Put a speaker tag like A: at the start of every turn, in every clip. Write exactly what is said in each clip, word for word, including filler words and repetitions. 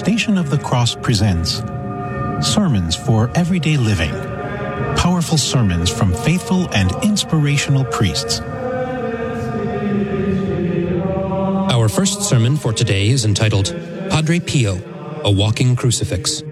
A: Station of the Cross presents Sermons for Everyday Living. Powerful sermons from faithful and inspirational priests.
B: Our first sermon for today is entitled Padre Pio, a Walking Crucifix.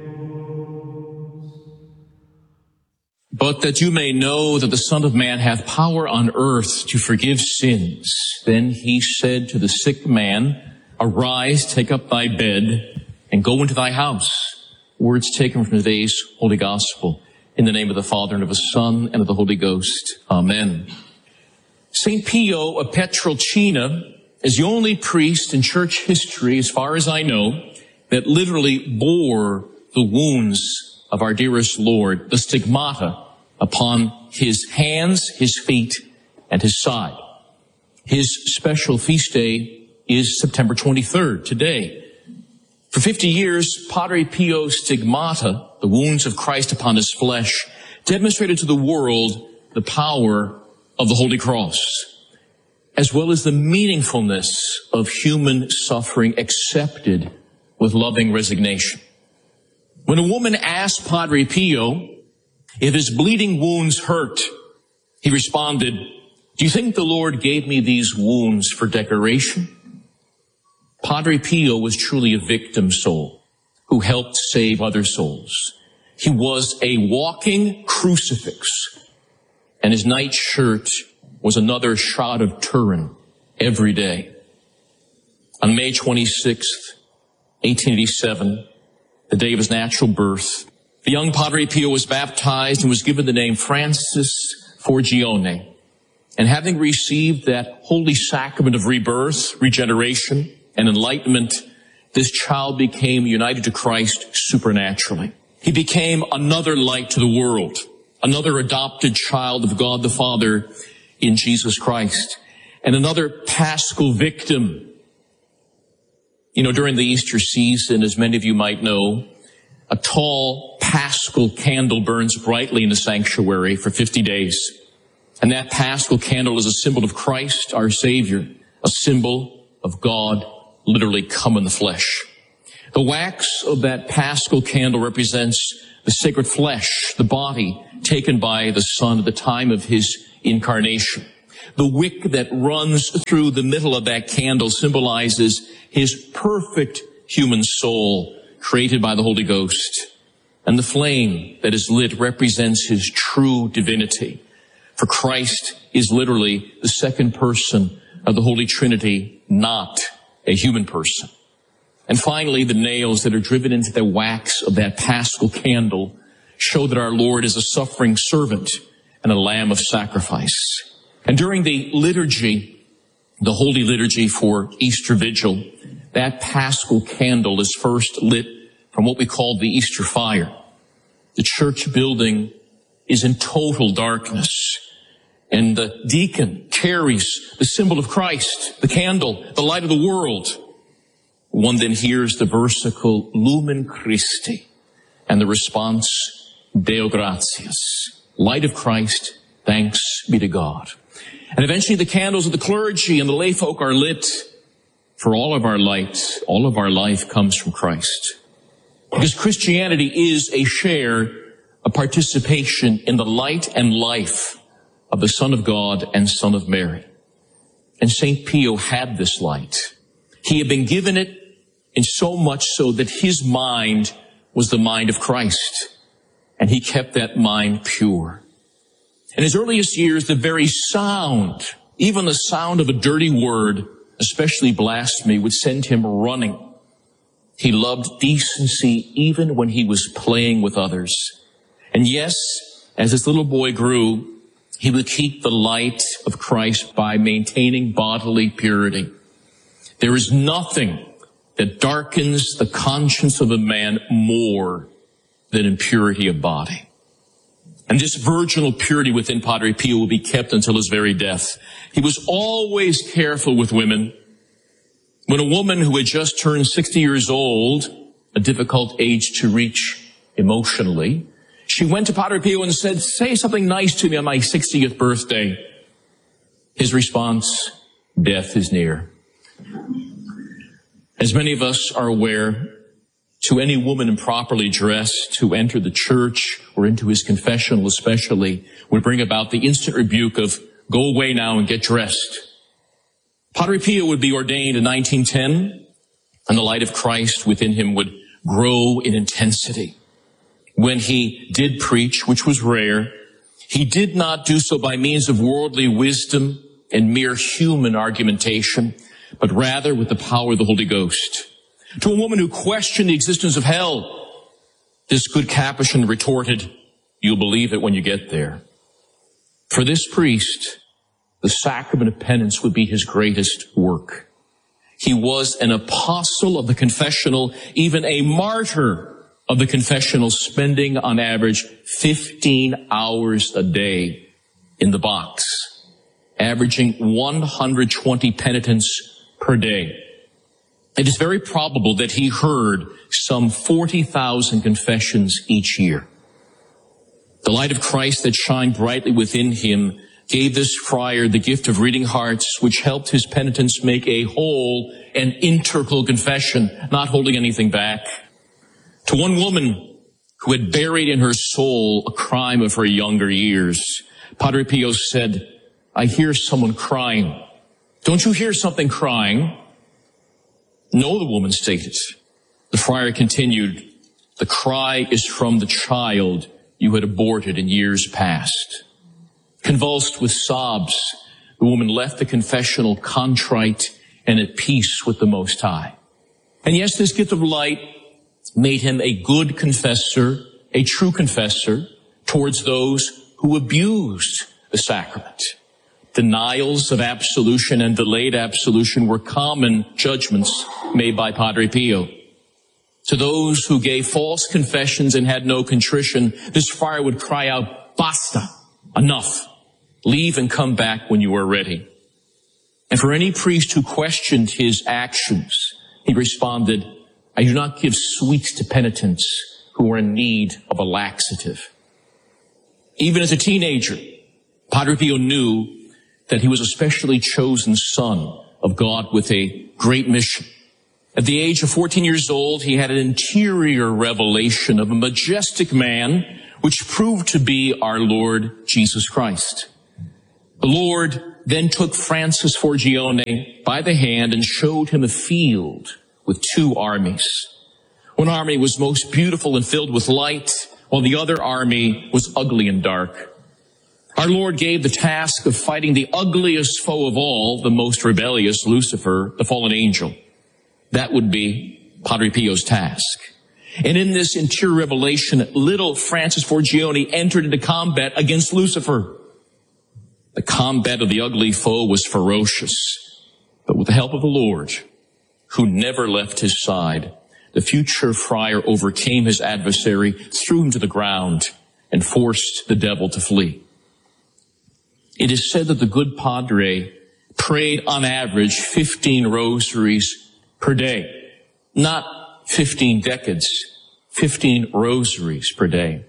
C: But that you may know that the Son of Man hath power on earth to forgive sins. Then he said to the sick man, Arise, take up thy bed, and go into thy house. Words taken from today's Holy Gospel. In the name of the Father, and of the Son, and of the Holy Ghost. Amen. Saint Pio of Pietrelcina is the only priest in church history, as far as I know, that literally bore the wounds of our dearest Lord, the stigmata, upon his hands, his feet, and his side. His special feast day is September twenty-third, today. For fifty years, Padre Pio's stigmata, the wounds of Christ upon his flesh, demonstrated to the world the power of the Holy Cross, as well as the meaningfulness of human suffering accepted with loving resignation. When a woman asked Padre Pio if his bleeding wounds hurt, he responded, Do you think the Lord gave me these wounds for decoration? Padre Pio was truly a victim soul who helped save other souls. He was a walking crucifix, and his nightshirt was another shroud of Turin every day. On May twenty-sixth, eighteen eighty-seven, the day of his natural birth, the young Padre Pio was baptized and was given the name Francis Forgione. And having received that holy sacrament of rebirth, regeneration, and enlightenment, this child became united to Christ supernaturally. He became another light to the world, another adopted child of God the Father in Jesus Christ, and another paschal victim. You know, during the Easter season, as many of you might know, a tall paschal candle burns brightly in the sanctuary for fifty days. And that paschal candle is a symbol of Christ, our Savior, a symbol of God literally come in the flesh. The wax of that paschal candle represents the sacred flesh, the body taken by the Son at the time of his incarnation. The wick that runs through the middle of that candle symbolizes his perfect human soul created by the Holy Ghost. And the flame that is lit represents his true divinity. For Christ is literally the second person of the Holy Trinity, not a human person. And finally, the nails that are driven into the wax of that paschal candle show that our Lord is a suffering servant and a lamb of sacrifice. And during the liturgy, the Holy Liturgy for Easter Vigil, that paschal candle is first lit from what we call the Easter fire. The church building is in total darkness, and the deacon carries the symbol of Christ, the candle, the light of the world. One then hears the versicle Lumen Christi, and the response Deo gratias, light of Christ, thanks be to God. And eventually the candles of the clergy and the lay folk are lit, for all of our light, all of our life comes from Christ. Because Christianity is a share, a participation in the light and life of the Son of God and Son of Mary. And Saint Pio had this light. He had been given it, in so much so that his mind was the mind of Christ, and he kept that mind pure. In his earliest years, the very sound, even the sound of a dirty word, especially blasphemy, would send him running. He loved decency even when he was playing with others. And yes, as this little boy grew, he would keep the light of Christ by maintaining bodily purity. There is nothing that darkens the conscience of a man more than impurity of body. And this virginal purity within Padre Pio will be kept until his very death. He was always careful with women. When a woman who had just turned sixty years old, a difficult age to reach emotionally, she went to Padre Pio and said, say something nice to me on my sixtieth birthday. His response, death is near. As many of us are aware, to any woman improperly dressed who entered the church or into his confessional especially would bring about the instant rebuke of, go away now and get dressed. Padre Pio would be ordained in nineteen ten, and the light of Christ within him would grow in intensity. When he did preach, which was rare, he did not do so by means of worldly wisdom and mere human argumentation, but rather with the power of the Holy Ghost. To a woman who questioned the existence of hell, this good Capuchin retorted, you'll believe it when you get there. For this priest, the sacrament of penance would be his greatest work. He was an apostle of the confessional, even a martyr of the confessional, spending on average fifteen hours a day in the box, averaging one hundred twenty penitents per day. It is very probable that he heard some forty thousand confessions each year. The light of Christ that shined brightly within him gave this friar the gift of reading hearts, which helped his penitents make a whole and integral confession, not holding anything back. To one woman who had buried in her soul a crime of her younger years, Padre Pio said, I hear someone crying. Don't you hear something crying? No, the woman stated. The friar continued, the cry is from the child you had aborted in years past. Convulsed with sobs, the woman left the confessional contrite and at peace with the Most High. And yes, this gift of light made him a good confessor, a true confessor towards those who abused the sacrament. Denials of absolution and delayed absolution were common judgments made by Padre Pio. To those who gave false confessions and had no contrition, this friar would cry out, basta, enough, leave and come back when you are ready. And for any priest who questioned his actions, he responded, I do not give sweets to penitents who are in need of a laxative. Even as a teenager, Padre Pio knew that he was a specially chosen son of God with a great mission. At the age of fourteen years old, he had an interior revelation of a majestic man, which proved to be our Lord Jesus Christ. The Lord then took Francis Forgione by the hand and showed him a field with two armies. One army was most beautiful and filled with light, while the other army was ugly and dark. Our Lord gave the task of fighting the ugliest foe of all, the most rebellious, Lucifer, the fallen angel. That would be Padre Pio's task. And in this interior revelation, little Francis Forgione entered into combat against Lucifer. The combat of the ugly foe was ferocious, but with the help of the Lord, who never left his side, the future friar overcame his adversary, threw him to the ground, and forced the devil to flee. It is said that the good Padre prayed on average fifteen rosaries per day. Not fifteen decades, fifteen rosaries per day.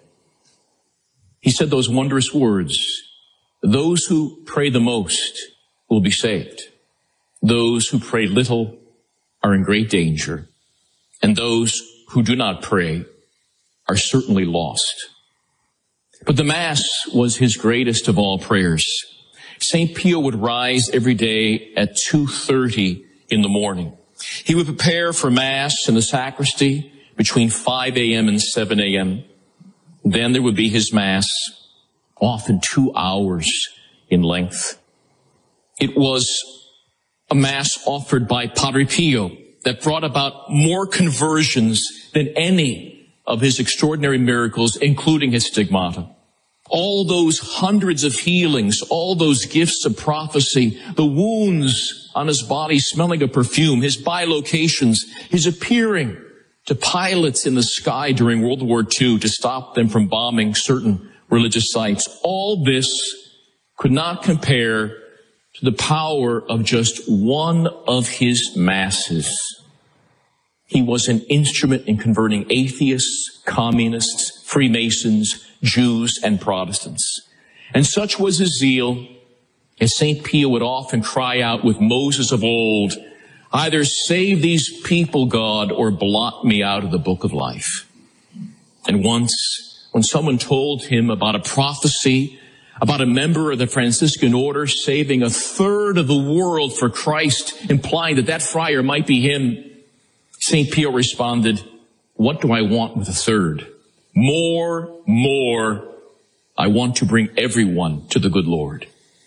C: He said those wondrous words, those who pray the most will be saved. Those who pray little are in great danger. And those who do not pray are certainly lost. But the Mass was his greatest of all prayers. Saint Pio would rise every day at two thirty in the morning. He would prepare for Mass in the sacristy between five a.m. and seven a.m. Then there would be his Mass, often two hours in length. It was a Mass offered by Padre Pio that brought about more conversions than any of his extraordinary miracles, including his stigmata. All those hundreds of healings, all those gifts of prophecy, the wounds on his body smelling of perfume, his bilocations, his appearing to pilots in the sky during World War Two to stop them from bombing certain religious sites. All this could not compare to the power of just one of his masses. He was an instrument in converting atheists, communists, Freemasons, Jews, and Protestants. And such was his zeal, as Saint Pio would often cry out with Moses of old, Either save these people, God, or blot me out of the book of life. And once, when someone told him about a prophecy about a member of the Franciscan order saving a third of the world for Christ, implying that that friar might be him, Saint Pio responded, "What do I want with a third? More, more. I want to bring everyone to the good Lord."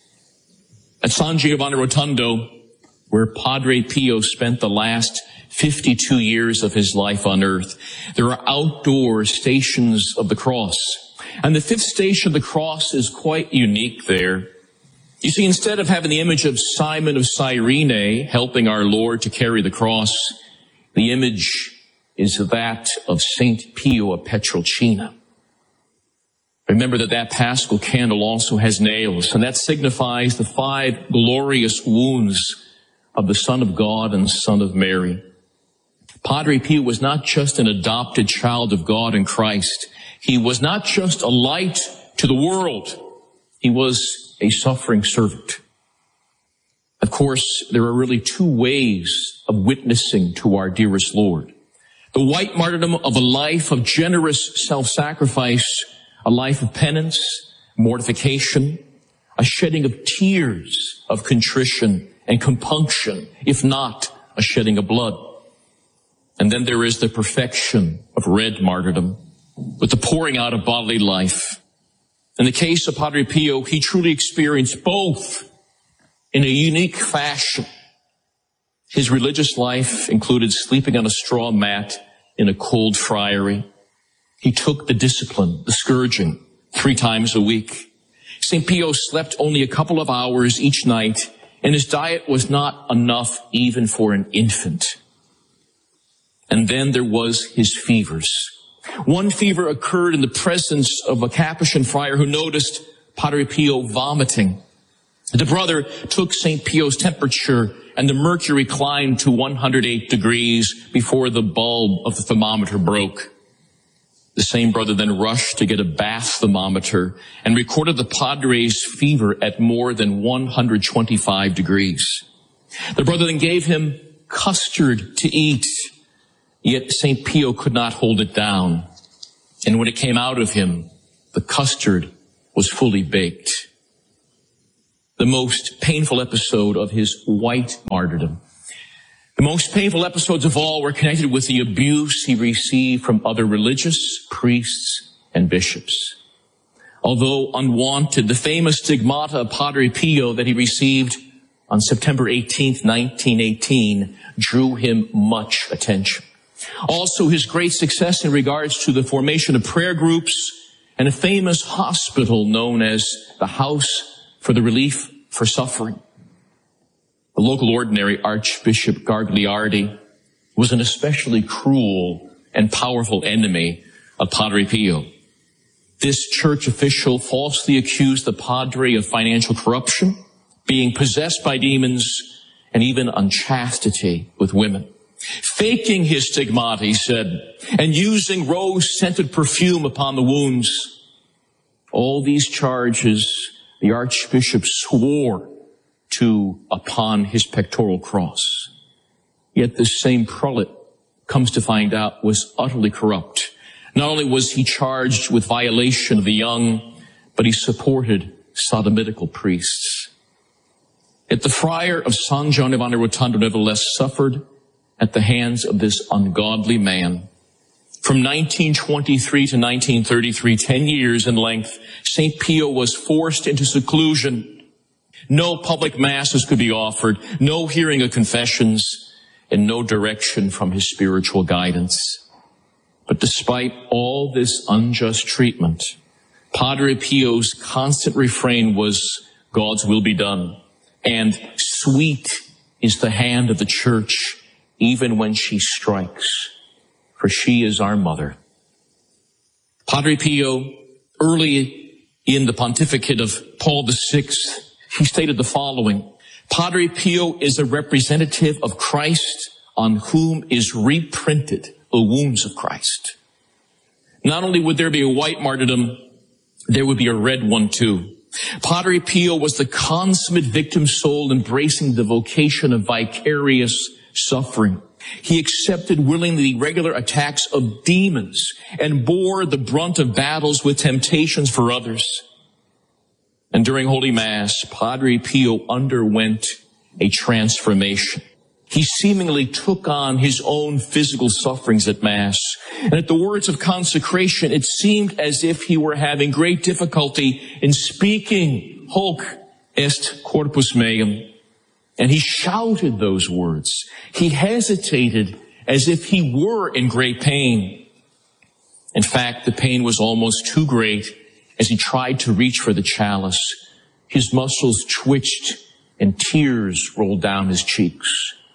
C: At San Giovanni Rotondo, where Padre Pio spent the last fifty-two years of his life on earth, there are outdoor stations of the cross. And the fifth station of the cross is quite unique there. You see, instead of having the image of Simon of Cyrene helping our Lord to carry the cross, the image is that of Saint Pio of Pietrelcina. Remember that that Paschal candle also has nails, and that signifies the five glorious wounds of the Son of God and Son of Mary. Padre Pio was not just an adopted child of God in Christ. He was not just a light to the world. He was a suffering servant. Of course, there are really two ways of witnessing to our dearest Lord. The white martyrdom of a life of generous self-sacrifice, a life of penance, mortification, a shedding of tears of contrition and compunction, if not a shedding of blood. And then there is the perfection of red martyrdom, with the pouring out of bodily life. In the case of Padre Pio, he truly experienced both in a unique fashion. His religious life included sleeping on a straw mat in a cold friary. He took the discipline, the scourging, three times a week. Saint Pio slept only a couple of hours each night, and his diet was not enough even for an infant. And then there was his fevers. One fever occurred in the presence of a Capuchin friar who noticed Padre Pio vomiting. The brother took Saint Pio's temperature, and the mercury climbed to one hundred eight degrees before the bulb of the thermometer broke. The same brother then rushed to get a bath thermometer and recorded the Padre's fever at more than one hundred twenty-five degrees. The brother then gave him custard to eat. Yet Saint Pio could not hold it down. And when it came out of him, the custard was fully baked. The most painful episode of his white martyrdom. The most painful episodes of all were connected with the abuse he received from other religious, priests, and bishops. Although unwanted, the famous stigmata of Padre Pio that he received on September eighteenth, nineteen eighteen, drew him much attention. Also, his great success in regards to the formation of prayer groups and a famous hospital known as the House for the Relief for Suffering. The local ordinary, Archbishop Gagliardi, was an especially cruel and powerful enemy of Padre Pio. This church official falsely accused the Padre of financial corruption, being possessed by demons, and even unchastity with women. Faking his stigmata, he said, and using rose-scented perfume upon the wounds. All these charges the Archbishop swore to upon his pectoral cross. Yet this same prelate, comes to find out, was utterly corrupt. Not only was he charged with violation of the young, but he supported sodomitical priests. Yet the friar of San Giovanni Rotondo nevertheless suffered at the hands of this ungodly man. From nineteen twenty-three to nineteen thirty-three, ten years in length, Saint Pio was forced into seclusion. No public masses could be offered, no hearing of confessions, and no direction from his spiritual guidance. But despite all this unjust treatment, Padre Pio's constant refrain was, God's will be done, and sweet is the hand of the church even when she strikes, for she is our mother. Padre Pio, early in the pontificate of Paul the Sixth, he stated the following: Padre Pio is a representative of Christ on whom is reprinted the wounds of Christ. Not only would there be a white martyrdom, there would be a red one too. Padre Pio was the consummate victim soul embracing the vocation of vicarious suffering. He accepted willingly regular attacks of demons and bore the brunt of battles with temptations for others. And during Holy Mass, Padre Pio underwent a transformation. He seemingly took on his own physical sufferings at Mass. And at the words of consecration, it seemed as if he were having great difficulty in speaking, hoc est corpus meum. And he shouted those words. He hesitated as if he were in great pain. In fact, the pain was almost too great as he tried to reach for the chalice. His muscles twitched and tears rolled down his cheeks.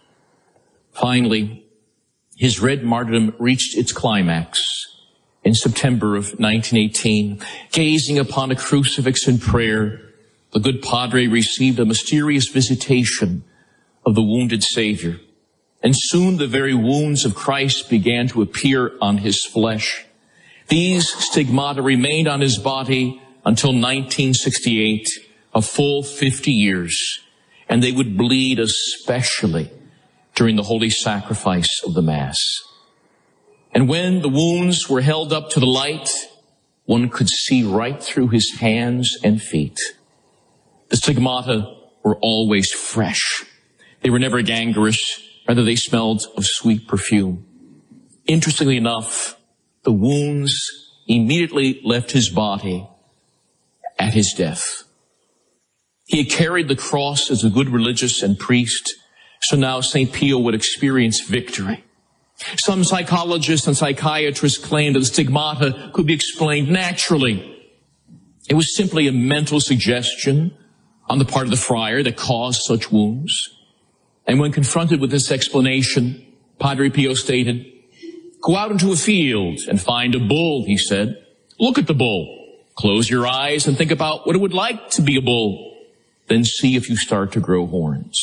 C: Finally, his red martyrdom reached its climax in September of nineteen eighteen. Gazing upon a crucifix in prayer, the good Padre received a mysterious visitation of the wounded Savior. And soon the very wounds of Christ began to appear on his flesh. These stigmata remained on his body until nineteen sixty-eight, a full fifty years, and they would bleed especially during the holy sacrifice of the Mass. And when the wounds were held up to the light, one could see right through his hands and feet. The stigmata were always fresh. They were never gangrenous. Rather, they smelled of sweet perfume. Interestingly enough, the wounds immediately left his body at his death. He had carried the cross as a good religious and priest, so now Saint Pio would experience victory. Some psychologists and psychiatrists claimed that the stigmata could be explained naturally. It was simply a mental suggestion on the part of the friar that caused such wounds. And when confronted with this explanation, Padre Pio stated, "Go out into a field and find a bull," he said. "Look at the bull. Close your eyes and think about what it would like to be a bull. Then see if you start to grow horns."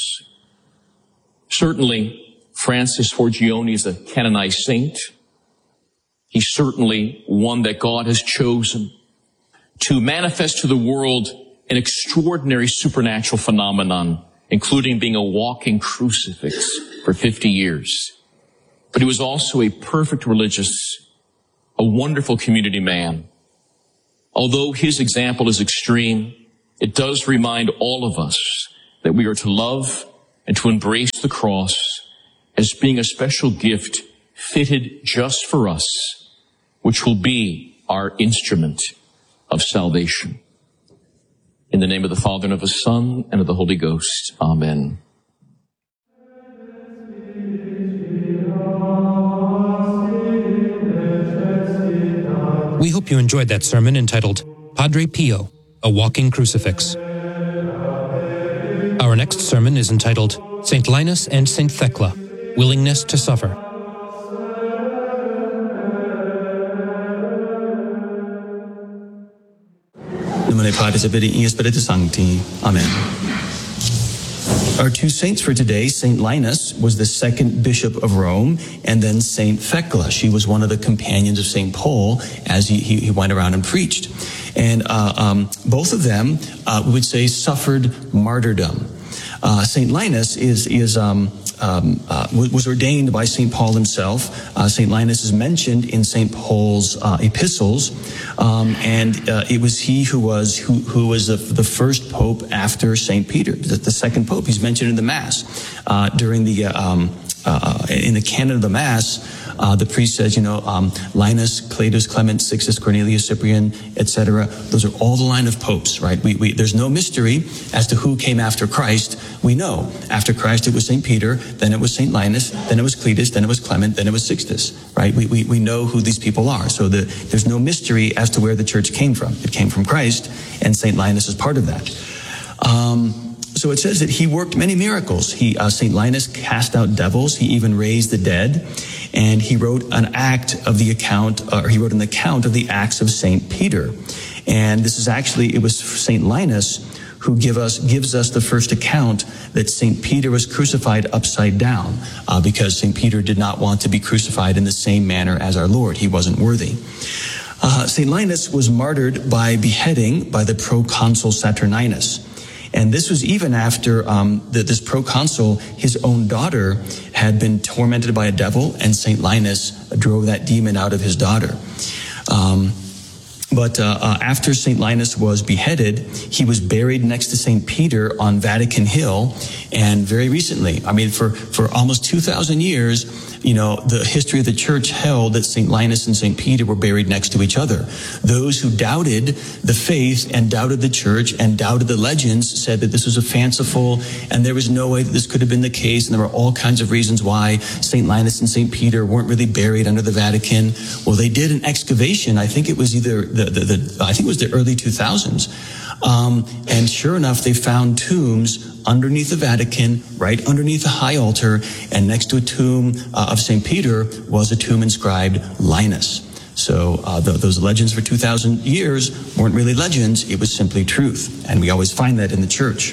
C: Certainly, Francis Forgione is a canonized saint. He's certainly one that God has chosen to manifest to the world an extraordinary supernatural phenomenon, including being a walking crucifix for fifty years. But he was also a perfect religious, a wonderful community man. Although his example is extreme, it does remind all of us that we are to love and to embrace the cross as being a special gift fitted just for us, which will be our instrument of salvation. In the name of the Father, and of the Son, and of the Holy Ghost. Amen.
B: We hope you enjoyed that sermon entitled Padre Pio, a Walking Crucifix. Our next sermon is entitled Saint Linus and Saint Thecla, Willingness to Suffer.
D: Nomine Patris et Filii et Spiritus Sancti. Amen. Our two saints for today, Saint Linus was the second bishop of Rome, and then Saint Thecla. She was one of the companions of Saint Paul as he, he, he went around and preached. And uh, um, both of them, uh, we would say, suffered martyrdom. Uh, Saint Linus is is um, um, uh, was ordained by Saint Paul himself. Uh, Saint Linus is mentioned in Saint Paul's uh, epistles, um, and uh, it was he who was who who was the, the first pope after Saint Peter, the, the second pope. He's mentioned in the Mass uh, during the uh, um, uh, in the canon of the Mass. Uh, the priest says, you know, um, Linus, Cletus, Clement, Sixtus, Cornelius, Cyprian, et cetera. Those are all the line of popes, right? We, we, there's no mystery as to who came after Christ. We know after Christ it was Saint Peter, then it was Saint Linus, then it was Cletus, then it was Clement, then it was Sixtus, right? We we, we know who these people are. So the, there's no mystery as to where the church came from. It came from Christ, and Saint Linus is part of that. Um, So it says that he worked many miracles. He, uh, Saint Linus cast out devils. He even raised the dead. And he wrote an act of the account, or he wrote an account of the Acts of Saint Peter. And this is actually, it was Saint Linus who give us, gives us the first account that Saint Peter was crucified upside down, uh, because Saint Peter did not want to be crucified in the same manner as our Lord. He wasn't worthy. Uh, Saint Linus was martyred by beheading by the proconsul Saturninus. And this was even after um, the, this proconsul, his own daughter, had been tormented by a devil, and Saint Linus drove that demon out of his daughter. Um, But uh, uh, after Saint Linus was beheaded, he was buried next to Saint Peter on Vatican Hill. And very recently, I mean, for, for almost two thousand years, you know, the history of the church held that Saint Linus and Saint Peter were buried next to each other. Those who doubted the faith and doubted the church and doubted the legends said that this was a fanciful and there was no way that this could have been the case. And there were all kinds of reasons why Saint Linus and Saint Peter weren't really buried under the Vatican. Well, they did an excavation. I think it was either the, the, the I think it was the early two thousands. Um, and sure enough, they found tombs underneath the Vatican, right underneath the high altar, and next to a tomb uh, of Saint Peter was a tomb inscribed Linus. So uh, the, those legends for two thousand years weren't really legends, it was simply truth. And we always find that in the church.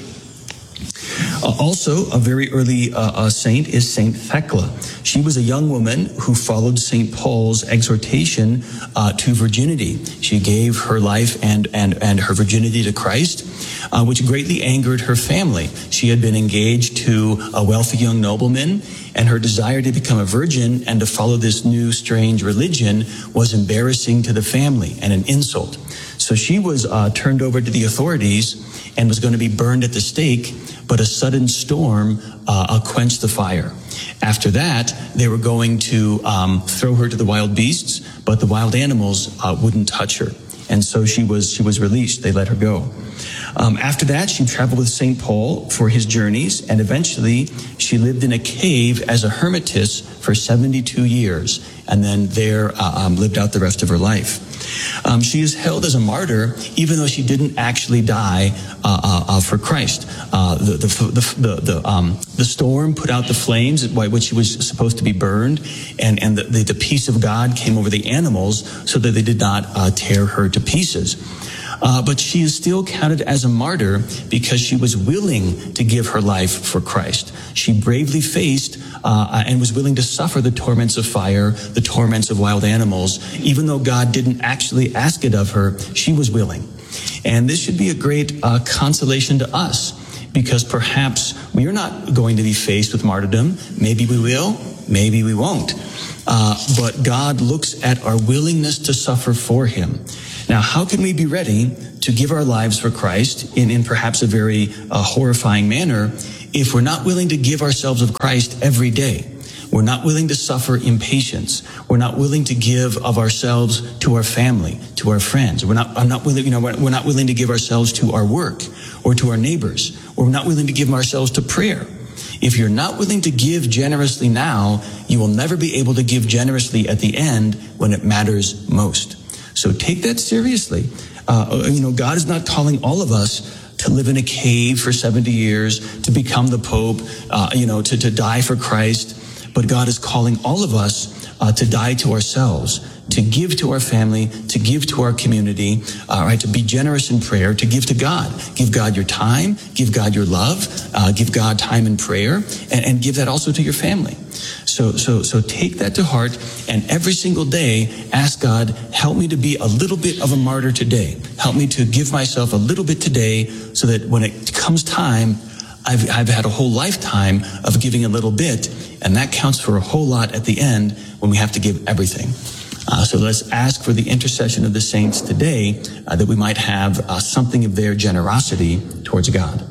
D: Uh, also, a very early uh, uh, saint is Saint Thecla. She was a young woman who followed Saint Paul's exhortation uh, to virginity. She gave her life and, and, and her virginity to Christ, uh, which greatly angered her family. She had been engaged to a wealthy young nobleman, and her desire to become a virgin and to follow this new strange religion was embarrassing to the family and an insult. So she was uh, turned over to the authorities and was going to be burned at the stake, but a sudden storm uh, quenched the fire. After that, they were going to um, throw her to the wild beasts, but the wild animals uh, wouldn't touch her. And so she was she was released. They let her go. Um, after that, she traveled with Saint Paul for his journeys, and eventually she lived in a cave as a hermitess for seventy-two years, and then there uh, um, lived out the rest of her life. Um, she is held as a martyr, even though she didn't actually die uh, uh, uh, for Christ. Uh, the the the the, the, um, the storm put out the flames by which she was supposed to be burned, and and the, the, the peace of God came over the animals so that they did not uh, tear her to pieces. Uh, but she is still counted as a martyr because she was willing to give her life for Christ. She bravely faced uh, and was willing to suffer the torments of fire, the torments of wild animals. Even though God didn't actually ask it of her, she was willing. And this should be a great uh, consolation to us, because perhaps we are not going to be faced with martyrdom. Maybe we will, maybe we won't. Uh, but God looks at our willingness to suffer for him. Now, how can we be ready to give our lives for Christ in, in perhaps a very uh, horrifying manner if we're not willing to give ourselves of Christ every day? We're not willing to suffer impatience. We're not willing to give of ourselves to our family, to our friends. We're not, I'm not willing, you know, we're, we're not willing to give ourselves to our work or to our neighbors. We're not willing to give ourselves to prayer. If you're not willing to give generously now, you will never be able to give generously at the end when it matters most. So take that seriously. Uh, you know, God is not calling all of us to live in a cave for seventy years, to become the Pope, uh, you know, to, to die for Christ. But God is calling all of us uh, to die to ourselves, to give to our family, to give to our community, uh, right, to be generous in prayer, to give to God. Give God your time, give God your love, uh, give God time in prayer, and, and give that also to your family. So, so, so take that to heart, and every single day, ask God, help me to be a little bit of a martyr today. Help me to give myself a little bit today so that when it comes time, I've, I've had a whole lifetime of giving a little bit, and that counts for a whole lot at the end when we have to give everything. Uh, so let's ask for the intercession of the saints today uh, that we might have uh, something of their generosity towards God.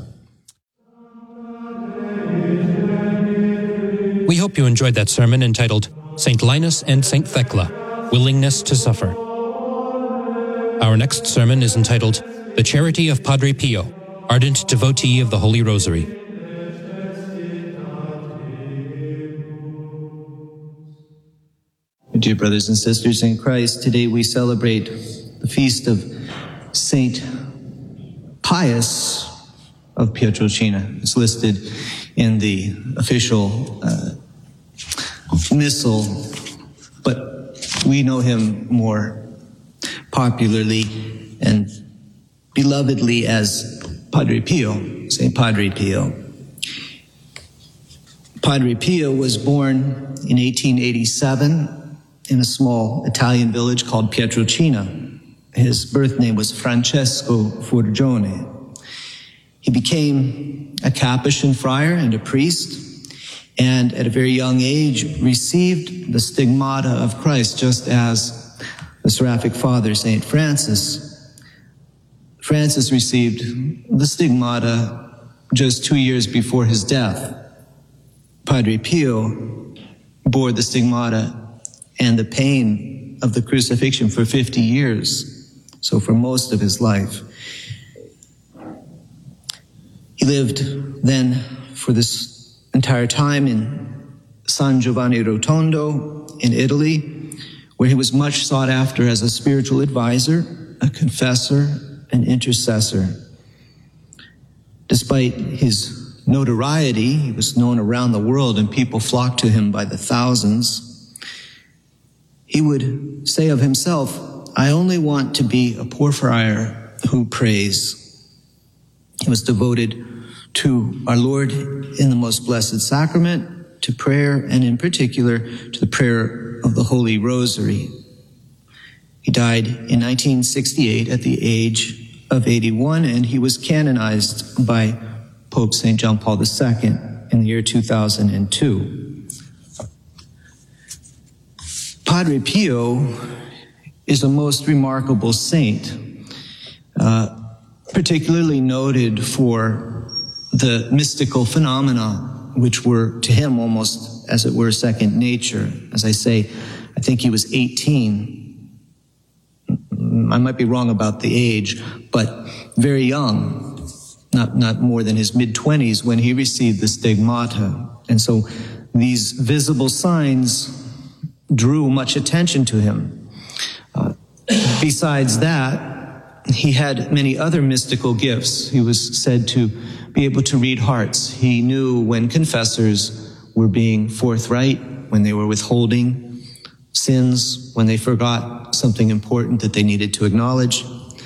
B: We hope you enjoyed that sermon entitled Saint Linus and Saint Thecla, Willingness to Suffer. Our next sermon is entitled The Charity of Padre Pio, Ardent Devotee of the Holy Rosary.
E: Dear brothers and sisters in Christ, today we celebrate the feast of Saint Pius of Pietrelcina. It's listed in the official uh, missal, but we know him more popularly and belovedly as Padre Pio, Saint Padre Pio. Padre Pio was born in eighteen eighty-seven in a small Italian village called Pietrelcina. His birth name was Francesco Furgione. He became a Capuchin friar and a priest, and at a very young age received the stigmata of Christ, just as the Seraphic Father, Saint Francis. Francis received the stigmata just two years before his death. Padre Pio bore the stigmata and the pain of the crucifixion for fifty years, so for most of his life. He lived then for this entire time in San Giovanni Rotondo in Italy, where he was much sought after as a spiritual advisor, a confessor, an intercessor. Despite his notoriety, he was known around the world and people flocked to him by the thousands. He would say of himself, "I only want to be a poor friar who prays." He was devoted to our Lord in the Most Blessed Sacrament, to prayer, and in particular to the prayer of the Holy Rosary. He died in nineteen sixty-eight at the age of eighty-one, and he was canonized by Pope Saint John Paul the Second in the year two thousand two. Padre Pio is a most remarkable saint, uh, particularly noted for the mystical phenomena, which were to him almost, as it were, second nature. As I say, I think he was eighteen. I might be wrong about the age, but very young, not, not more than his mid-twenties when he received the stigmata. And so these visible signs drew much attention to him. Uh, besides that, he had many other mystical gifts. He was said to be able to read hearts. He knew when confessors were being forthright, when they were withholding sins, when they forgot something important that they needed to acknowledge.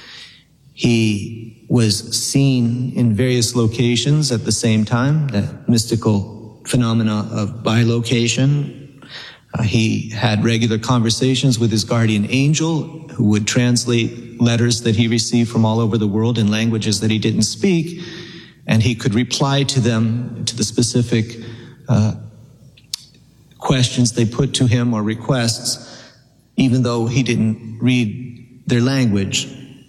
E: He was seen in various locations at the same time, that mystical phenomena of bilocation. Uh, he had regular conversations with his guardian angel, who would translate letters that he received from all over the world in languages that he didn't speak, and he could reply to them, to the specific uh, questions they put to him or requests, even though he didn't read their language.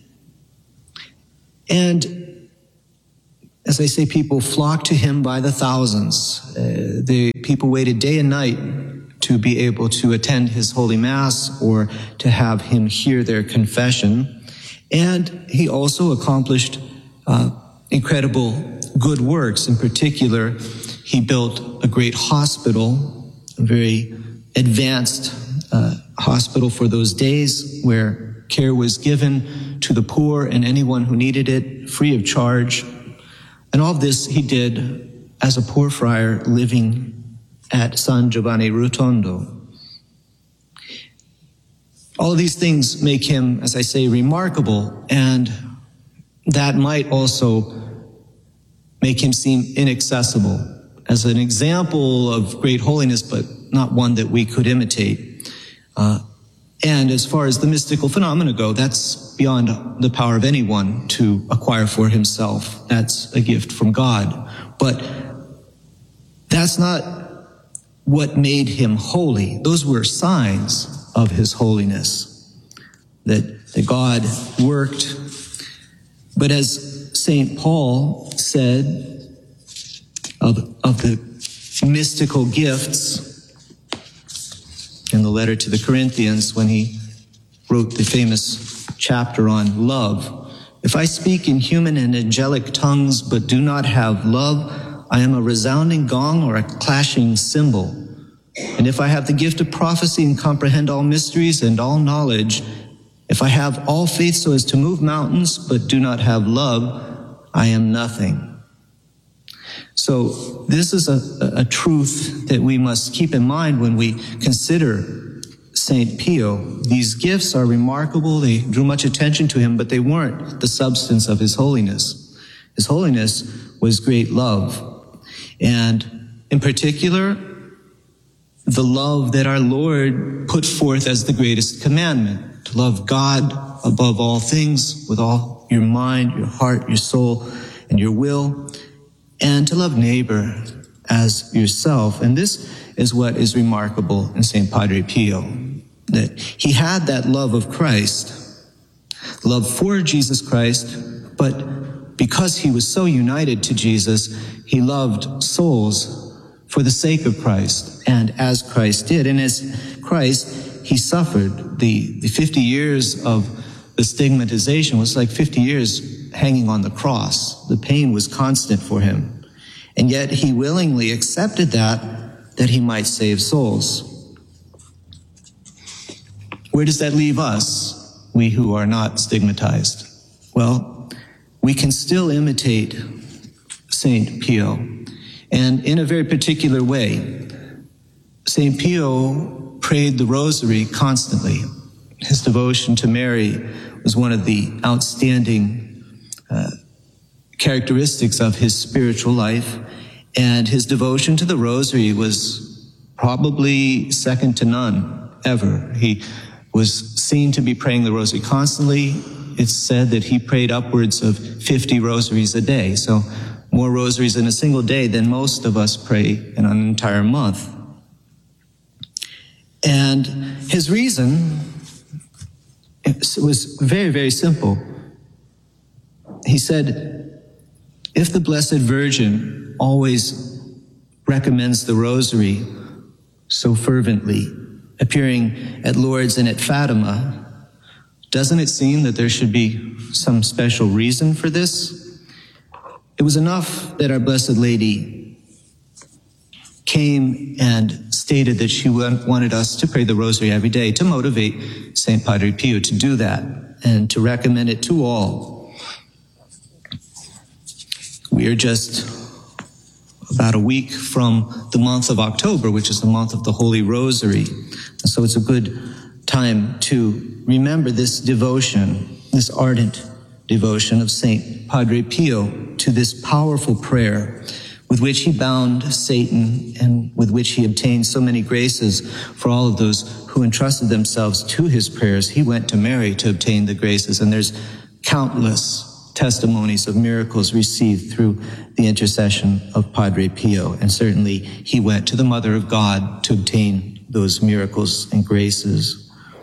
E: And as I say, people flocked to him by the thousands. Uh, the people waited day and night to be able to attend his Holy Mass or to have him hear their confession. And he also accomplished uh, incredible good works. In particular, he built a great hospital, a very advanced uh, hospital for those days, where care was given to the poor and anyone who needed it free of charge. And all of this he did as a poor friar living at San Giovanni Rotondo. All of these things make him, as I say, remarkable, and that might also make him seem inaccessible as an example of great holiness, but not one that we could imitate. Uh, and as far as the mystical phenomena go, that's beyond the power of anyone to acquire for himself. That's a gift from God. But that's not what made him holy. Those were signs of his holiness, that, that God worked. But as Saint Paul said of, of the mystical gifts in the letter to the Corinthians, when he wrote the famous chapter on love, "If I speak in human and angelic tongues but do not have love, I am a resounding gong or a clashing cymbal. And if I have the gift of prophecy and comprehend all mysteries and all knowledge, if I have all faith so as to move mountains but do not have love, I am nothing." So this is a, a truth that we must keep in mind when we consider Saint Pio. These gifts are remarkable. They drew much attention to him, but they weren't the substance of his holiness. His holiness was great love. And in particular, the love that our Lord put forth as the greatest commandment, to love God above all things with all your mind, your heart, your soul, and your will, and to love neighbor as yourself. And this is what is remarkable in Saint Padre Pio, that he had that love of Christ, love for Jesus Christ, but because he was so united to Jesus, he loved souls for the sake of Christ, and as Christ did. And as Christ, he suffered. The, the fifty years of the stigmatization was like fifty years hanging on the cross. The pain was constant for him. And yet he willingly accepted that, that he might save souls. Where does that leave us, we who are not stigmatized? Well, we can still imitate Saint Pio, and in a very particular way. Saint Pio prayed the rosary constantly. His devotion to Mary was one of the outstanding uh, characteristics of his spiritual life, and his devotion to the rosary was probably second to none ever. He was seen to be praying the rosary constantly. It's said that he prayed upwards of fifty rosaries a day, so more rosaries in a single day than most of us pray in an entire month. And his reason was very, very simple. He said, if the Blessed Virgin always recommends the rosary so fervently, appearing at Lourdes and at Fatima, doesn't it seem that there should be some special reason for this? It was enough that our Blessed Lady came and stated that she wanted us to pray the rosary every day to motivate Saint Padre Pio to do that and to recommend it to all. We are just about a week from the month of October, which is the month of the Holy Rosary. And so it's a good time to remember this devotion, this ardent devotion of Saint Padre Pio to this powerful prayer with which he bound Satan and with which he obtained so many graces for all of those who entrusted themselves to his prayers. He went to Mary to obtain the graces, and there's countless testimonies of miracles received through the intercession of Padre Pio, and certainly he went to the Mother of God to obtain those miracles and graces.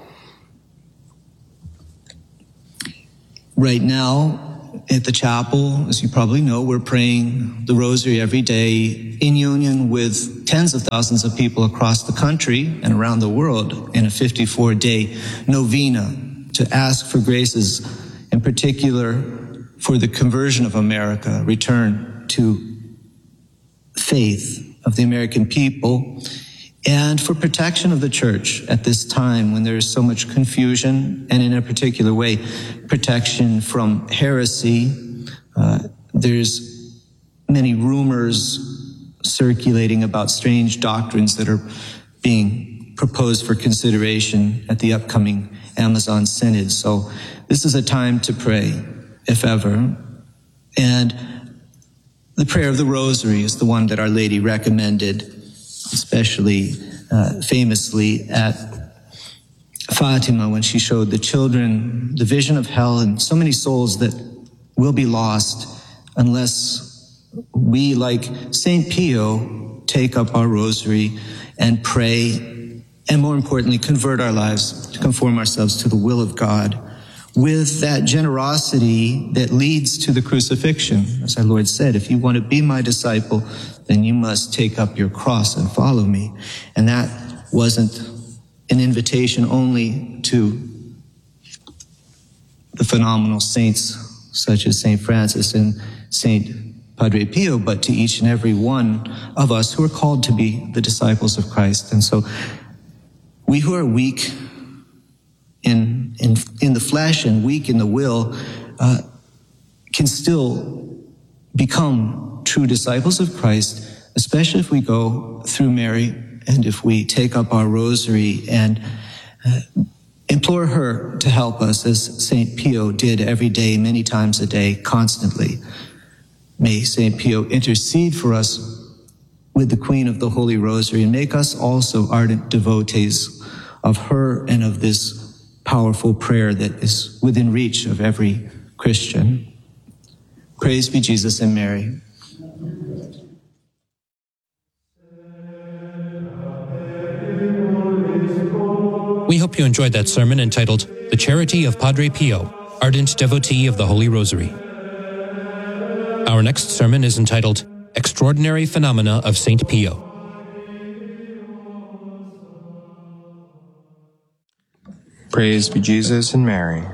E: Right now, at the chapel, as you probably know, we're praying the rosary every day in union with tens of thousands of people across the country and around the world in a fifty-four day novena to ask for graces, in particular for the conversion of America, return to faith of the American people, and for protection of the church at this time when there is so much confusion, and in a particular way, protection from heresy. Uh, there's many rumors circulating about strange doctrines that are being proposed for consideration at the upcoming Amazon Synod. So this is a time to pray, if ever. And the prayer of the Rosary is the one that Our Lady recommended, especially uh, famously at Fatima when she showed the children the vision of hell and so many souls that will be lost unless we, like Saint Pio, take up our rosary and pray, and more importantly, convert our lives to conform ourselves to the will of God with that generosity that leads to the crucifixion. As our Lord said, if you want to be my disciple, then you must take up your cross and follow me. And that wasn't an invitation only to the phenomenal saints such as Saint Francis and Saint Padre Pio, but to each and every one of us who are called to be the disciples of Christ. And so we who are weak in in, in the flesh and weak in the will uh, can still become true disciples of Christ, especially if we go through Mary and if we take up our rosary and uh, implore her to help us as Saint Pio did every day, many times a day, constantly. May Saint Pio intercede for us with the Queen of the Holy Rosary and make us also ardent devotees of her and of this powerful prayer that is within reach of every Christian. Praise be Jesus and Mary.
B: We hope you enjoyed that sermon entitled The Charity of Padre Pio, Ardent Devotee of the Holy Rosary. Our next sermon is entitled Extraordinary Phenomena of Saint Pio.
F: Praise be Jesus and Mary.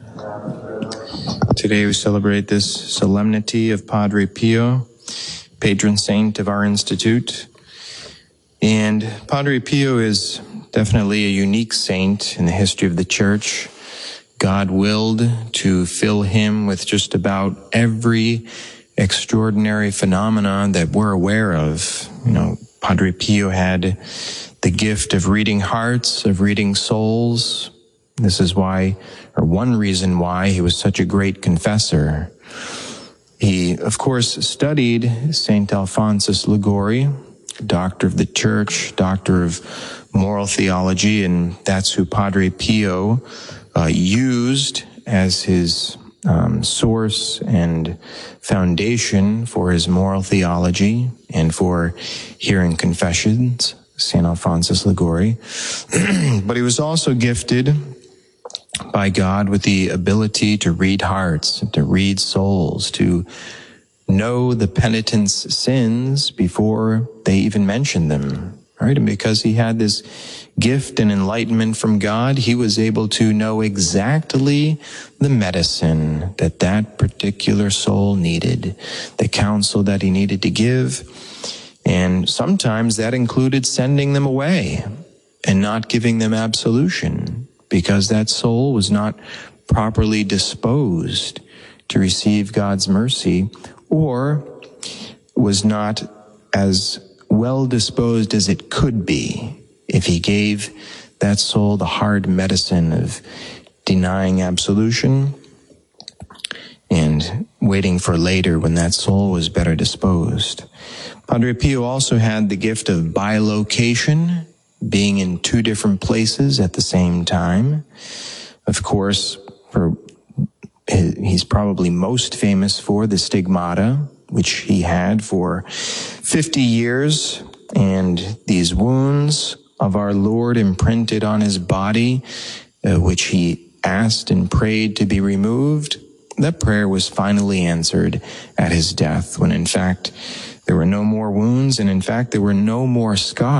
F: Today we celebrate this solemnity of Padre Pio, patron saint of our institute. And Padre Pio is definitely a unique saint in the history of the Church. God willed to fill him with just about every extraordinary phenomenon that we're aware of. You know, Padre Pio had the gift of reading hearts, of reading souls. This is why, or one reason why, he was such a great confessor. He, of course, studied Saint Alphonsus Liguori, doctor of the Church, doctor of moral theology, and that's who Padre Pio uh, used as his um, source and foundation for his moral theology and for hearing confessions, Saint Alphonsus Liguori. But he was also gifted by God with the ability to read hearts, to read souls, to know the penitent's sins before they even mention them, right? And because he had this gift and enlightenment from God, he was able to know exactly the medicine that that particular soul needed, the counsel that he needed to give. And sometimes that included sending them away and not giving them absolution, because that soul was not properly disposed to receive God's mercy, or was not as well disposed as it could be if he gave that soul the hard medicine of denying absolution and waiting for later when that soul was better disposed. Padre Pio also had the gift of bilocation, being in two different places at the same time. Of course, for, he's probably most famous for the stigmata, which he had for fifty years, and these wounds of our Lord imprinted on his body, uh, which he asked and prayed to be removed. That prayer was finally answered at his death, when in fact there were no more wounds, and in fact there were no more scars.